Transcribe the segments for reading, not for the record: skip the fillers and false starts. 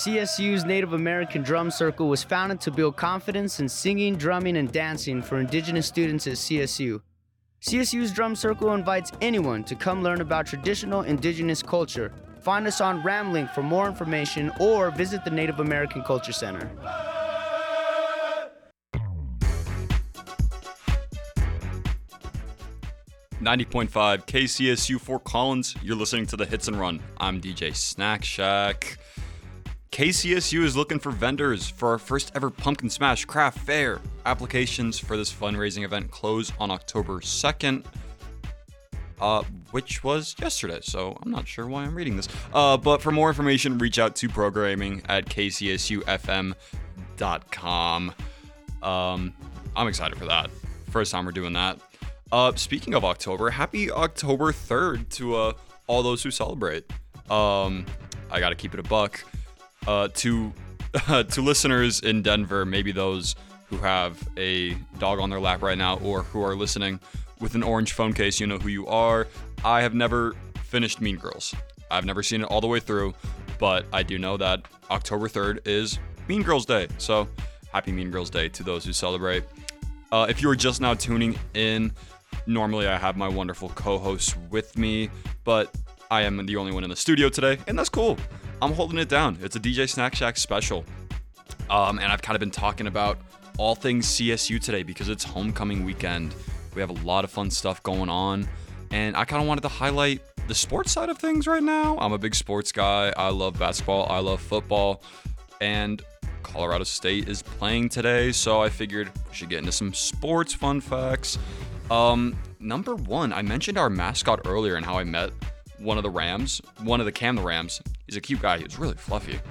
CSU's Native American Drum Circle was founded to build confidence in singing, drumming, and dancing for Indigenous students at CSU. CSU's Drum Circle invites anyone to come learn about traditional Indigenous culture. Find us on Ramlink for more information or visit the Native American Culture Center. .5 KCSU Fort Collins, you're listening to the Hits and Run. I'm DJ Snack Shack. KCSU is looking for vendors for our first ever Pumpkin Smash Craft Fair. Applications for this fundraising event close on October 2nd, which was yesterday, so I'm not sure why I'm reading this. But for more information, reach out to programming at kcsufm.com. I'm excited for that. First time we're doing that. Speaking of October, happy October 3rd to all those who celebrate. I gotta keep it a buck. To listeners in Denver, maybe those who have a dog on their lap right now or who are listening with an orange phone case, you know who you are. I have never finished Mean Girls. I've never seen it all the way through, but I do know that October 3rd is Mean Girls Day. So happy Mean Girls Day to those who celebrate. If you are just now tuning in, normally I have my wonderful co-hosts with me, but I am the only one in the studio today, and that's cool. I'm holding it down. It's a DJ Snack Shack special. And I've kind of been talking about all things CSU today because it's homecoming weekend. We have a lot of fun stuff going on, and I kind of wanted to highlight the sports side of things right now. I'm a big sports guy. I love basketball. I love football, and Colorado State is playing today, so I figured we should get into some sports fun facts. Number one, I mentioned our mascot earlier and how I met one of the Rams, one of the Cam the Rams. He's a cute guy. He was really fluffy.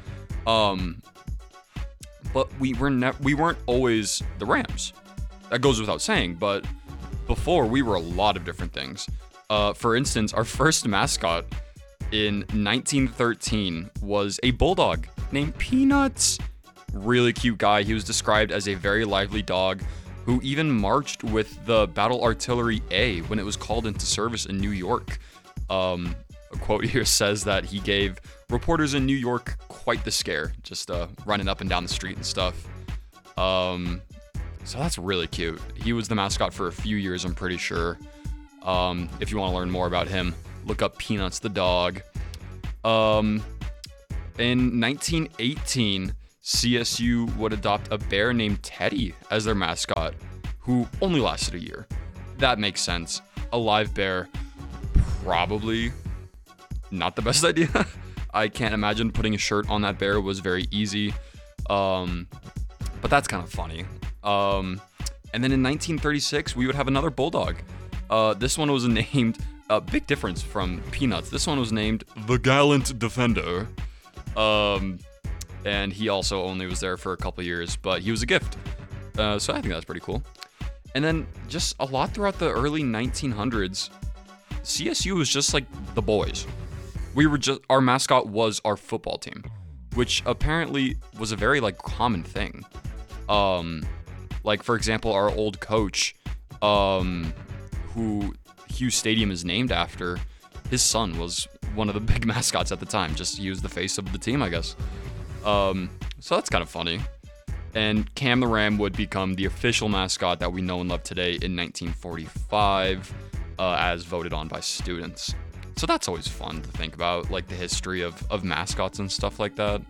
But we weren't always the Rams. That goes without saying, but before we were a lot of different things. For instance, our first mascot in 1913 was a bulldog named Peanuts. Really cute guy. He was described as a very lively dog who even marched with the Battle Artillery A when it was called into service in New York. A quote here says that he gave reporters in New York quite the scare, just running up and down the street and stuff. So that's really cute. He was the mascot for a few years, I'm pretty sure. If you want to learn more about him, look up Peanuts the dog. In 1918, CSU would adopt a bear named Teddy as their mascot, who only lasted a year. That makes sense. A live bear, probably not the best idea. I can't imagine putting a shirt on that bear was very easy. But that's kind of funny. And then in 1936, we would have another bulldog. This one was named, big difference from Peanuts. This one was named the Gallant Defender. And he also only was there for a couple years, but he was a gift. So I think that's pretty cool. And then just a lot throughout the early 1900s, CSU was just like the boys. Our mascot was our football team, which apparently was a very common thing. For example, our old coach, who Hughes Stadium is named after, his son was one of the big mascots at the time. Just he was the face of the team, I guess. So that's kind of funny. And Cam the Ram would become the official mascot that we know and love today in 1945, as voted on by students. So that's always fun to think about, the history of mascots and stuff like that.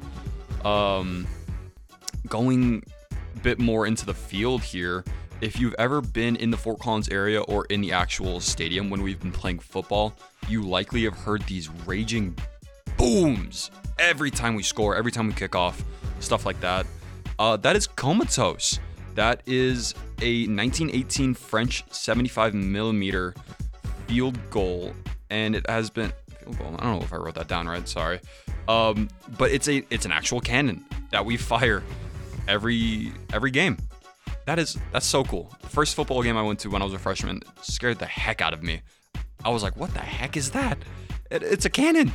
Going a bit more into the field here, if you've ever been in the Fort Collins area or in the actual stadium when we've been playing football, you likely have heard these raging booms every time we score, every time we kick off, stuff like that. That is Comatose. That is a 1918 French 75mm field goal, and it has been field goal. I don't know if I wrote that down right. Sorry, but it's an actual cannon that we fire every game. That's so cool. The first football game I went to when I was a freshman scared the heck out of me. I was like, what the heck is that? It's a cannon.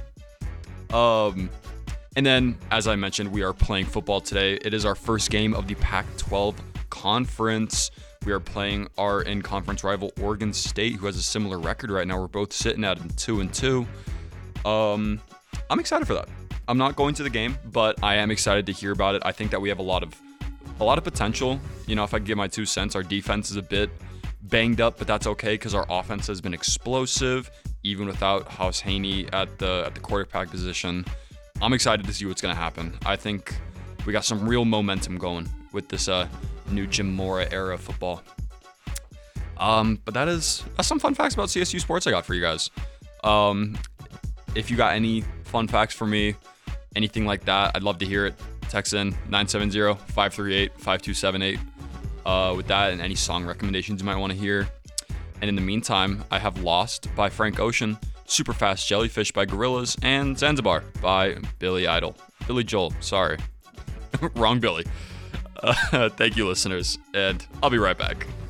And then, as I mentioned, we are playing football today. It is our first game of the Pac-12 conference. We are playing our in-conference rival Oregon State, who has a similar record right now. We're both sitting at 2-2. I'm excited for that. I'm not going to the game, but I am excited to hear about it. I think that we have a lot of potential. You know, if I give my 2 cents, our defense is a bit banged up, but that's okay because our offense has been explosive, even without House Haney at the quarterback position. I'm excited to see what's going to happen. I think we got some real momentum going with this new Jim Mora era of football. But that's some fun facts about CSU sports I got for you guys. If you got any fun facts for me, anything like that, I'd love to hear it. Text in 970-538-5278 with that and any song recommendations you might want to hear. And in the meantime, I have Lost by Frank Ocean, Superfast Jellyfish by Gorillaz, and Zanzibar by Billy Joel, sorry. Wrong Billy. Thank you, listeners, and I'll be right back.